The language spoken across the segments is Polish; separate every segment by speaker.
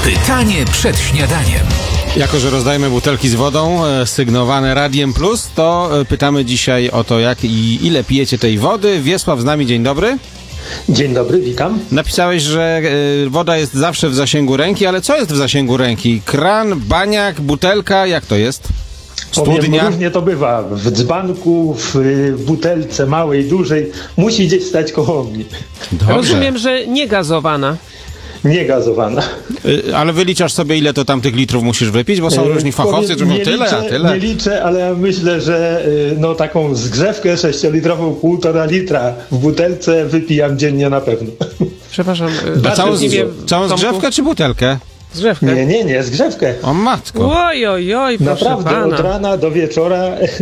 Speaker 1: Pytanie przed śniadaniem.
Speaker 2: Jako że rozdajemy butelki z wodą sygnowane Radiem Plus, to pytamy dzisiaj o to, jak i ile pijecie tej wody. Wiesław z nami, dzień dobry.
Speaker 3: Dzień dobry, witam.
Speaker 2: Napisałeś, że woda jest zawsze w zasięgu ręki, ale co jest w zasięgu ręki? Kran, baniak, butelka, jak to jest? Studnia?
Speaker 3: Różnie to bywa. W dzbanku, w butelce małej, dużej. Musi gdzieś stać koło mnie.
Speaker 2: Dobrze.
Speaker 4: Rozumiem, że nie gazowana.
Speaker 3: Nie gazowana.
Speaker 2: Ale wyliczasz sobie, ile to tam tych litrów musisz wypić, bo są różni fachowcy, którzy mówią tyle, a tyle.
Speaker 3: Nie liczę, ale ja myślę, że taką zgrzewkę 6-litrową, 1,5 litra w butelce wypijam dziennie na pewno.
Speaker 4: Przepraszam.
Speaker 2: Całą zgrzewkę czy butelkę?
Speaker 4: Zgrzewkę?
Speaker 3: Nie, zgrzewkę.
Speaker 2: O matko.
Speaker 4: Oj, proszę
Speaker 3: naprawdę,
Speaker 4: pana.
Speaker 3: od rana do wieczora.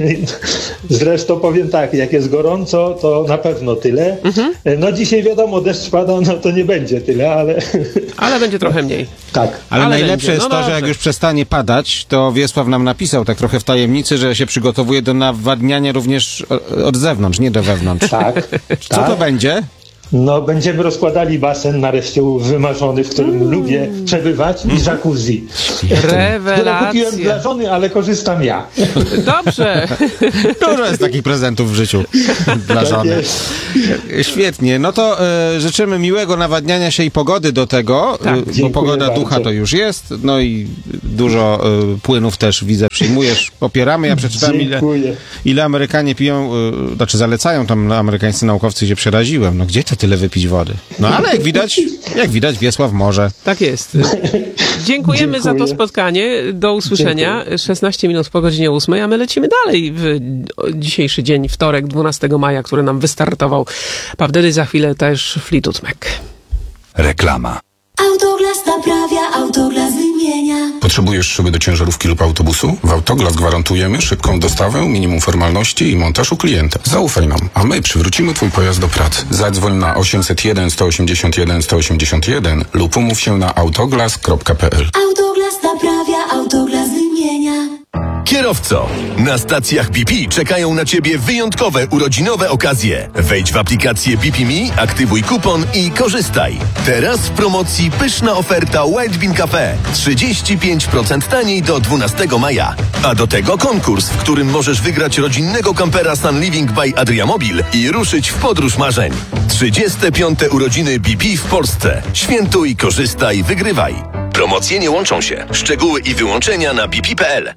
Speaker 3: Zresztą powiem tak, jak jest gorąco, to na pewno tyle. No dzisiaj wiadomo, deszcz pada, no to nie będzie tyle, ale...
Speaker 4: Ale będzie trochę mniej.
Speaker 3: Tak.
Speaker 2: Ale najlepsze
Speaker 4: będzie.
Speaker 2: jest to, że jak już przestanie padać, to Wiesław nam napisał tak trochę w tajemnicy, że się przygotowuje do nawadniania również od zewnątrz, nie do wewnątrz.
Speaker 3: Tak.
Speaker 2: Co to będzie?
Speaker 3: No, będziemy rozkładali basen nareszcie wymarzony, w którym lubię przebywać, i jacuzzi. Które kupiłem dla żony, ale korzystam ja.
Speaker 4: Dobrze.
Speaker 2: Dużo jest takich prezentów w życiu dla żony. Świetnie. No to życzymy miłego nawadniania się i pogody do tego, bo pogoda
Speaker 3: bardzo.
Speaker 2: ducha to już jest, no i dużo płynów też widzę, przyjmujesz, popieramy. Ja przeczytałem, ile Amerykanie piją, znaczy zalecają tam amerykańscy naukowcy, się przeraziłem. No gdzie to tyle wypić wody? No ale jak widać Wiesław może.
Speaker 4: Tak jest. Dziękujemy za to spotkanie. Do usłyszenia. Dziękuję. 16 minut po godzinie 8, a my lecimy dalej w dzisiejszy dzień, wtorek, 12 maja, który nam wystartował. Pawdedy, za chwilę też Fleetwood Mac.
Speaker 1: Reklama.
Speaker 5: Autoglas naprawia, Autoglas wymienia.
Speaker 6: Potrzebujesz szyby do ciężarówki lub autobusu? W Autoglas gwarantujemy szybką dostawę, minimum formalności i montaż u klienta. Zaufaj nam, a my przywrócimy twój pojazd do pracy. Zadzwoń na 801 181 181 lub umów się na autoglas.pl.
Speaker 5: Autoglas naprawia, Autoglas wymienia.
Speaker 7: Kierowco, na stacjach BP czekają na Ciebie wyjątkowe urodzinowe okazje. Wejdź w aplikację BP Me, aktywuj kupon i korzystaj. Teraz w promocji pyszna oferta White Bean Cafe. 35% taniej do 12 maja. A do tego konkurs, w którym możesz wygrać rodzinnego kampera Sun Living by Adriamobil i ruszyć w podróż marzeń. 35. urodziny BP w Polsce. Świętuj, korzystaj, wygrywaj. Promocje nie łączą się. Szczegóły i wyłączenia na bp.pl.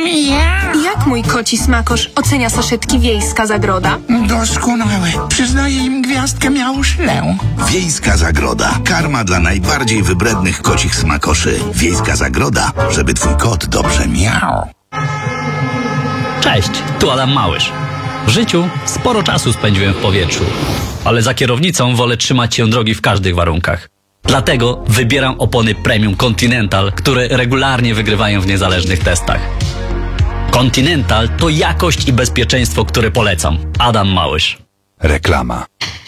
Speaker 8: Jak mój koci smakosz ocenia saszetki Wiejska Zagroda?
Speaker 9: Doskonałe. Przyznaję im gwiazdkę miałuszlę.
Speaker 10: Wiejska Zagroda. Karma dla najbardziej wybrednych kocich smakoszy. Wiejska Zagroda, żeby twój kot dobrze miał.
Speaker 11: Cześć, tu Adam Małysz. W życiu sporo czasu spędziłem w powietrzu, ale za kierownicą wolę trzymać się drogi w każdych warunkach. Dlatego wybieram opony Premium Continental, które regularnie wygrywają w niezależnych testach. Continental to jakość i bezpieczeństwo, które polecam. Adam Małysz.
Speaker 1: Reklama.